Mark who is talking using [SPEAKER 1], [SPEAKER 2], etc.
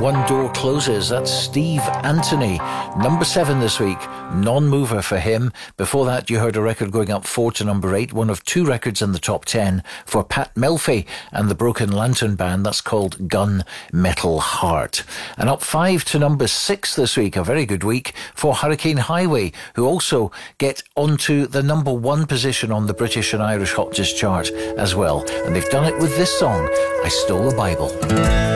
[SPEAKER 1] One Door Closes. That's Steve Anthony. Number 7 this week. Non-mover for him. Before that, you heard a record going up 4 to number 8. One of 2 records in the top 10 for Pat Melfi and the Broken Lantern Band. That's called Gun Metal Heart. And up 5 to number 6 this week. A very good week for Hurricane Highway, who also get onto the number 1 position on the British and Irish Hot Disc chart as well. And they've done it with this song, I Stole a Bible.